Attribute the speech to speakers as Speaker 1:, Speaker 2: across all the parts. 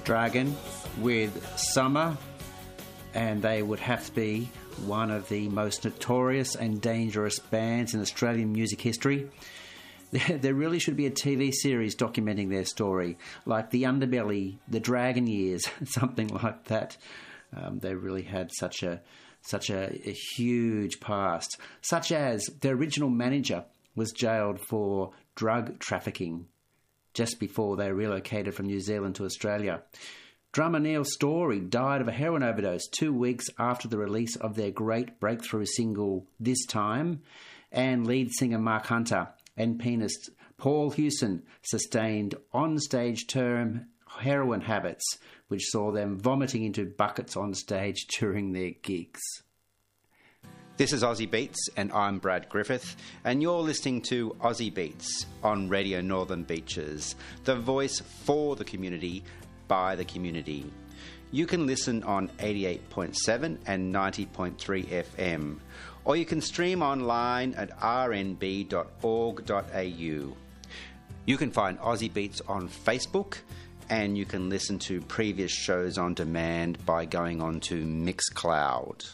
Speaker 1: Dragon with Summer, and they would have to be one of the most notorious and dangerous bands in Australian music history. There really should be a TV series documenting their story, like The Underbelly, The Dragon Years, something like that. They really had such a huge past, such as their original manager was jailed for drug trafficking just before they relocated from New Zealand to Australia. Drummer Neil Storey died of a heroin overdose 2 weeks after the release of their great breakthrough single This Time, and lead singer Mark Hunter and pianist Paul Hewson sustained on-stage term heroin habits, which saw them vomiting into buckets on stage during their gigs.
Speaker 2: This is Aussie Beats, and I'm Brad Griffith, and you're listening to Aussie Beats on Radio Northern Beaches, the voice for the community, by the community. You can listen on 88.7 and 90.3 FM, or you can stream online at rnb.org.au. You can find Aussie Beats on Facebook, and you can listen to previous shows on demand by going on to Mixcloud.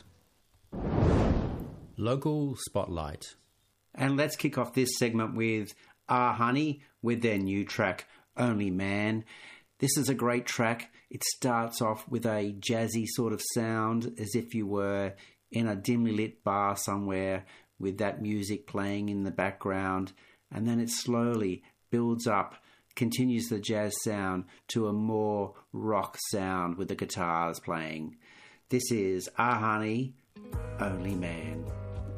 Speaker 3: Local Spotlight.
Speaker 1: And let's kick off this segment with Honey with their new track, Only Man. This is a great track. It starts off with a jazzy sort of sound, as if you were in a dimly lit bar somewhere with that music playing in the background, and then it slowly builds up, continues the jazz sound to a more rock sound with the guitars playing. This is Honey, Only Man.